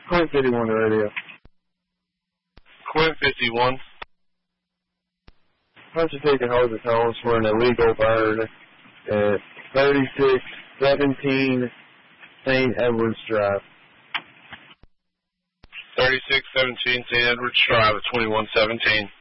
Quint 51 radio. Quint 51. Why don't you take a hold of tones for an illegal burn at 3617 St. Edwards Drive. 3617 St. Edwards Drive at 2117.